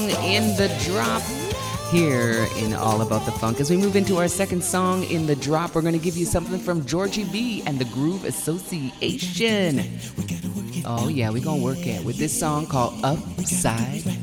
In the drop here in All About the Funk. As we move into our second song in the drop, we're going to give you something from Georgie B and the Groove Association. Oh yeah, we're going to work it with this song called Upside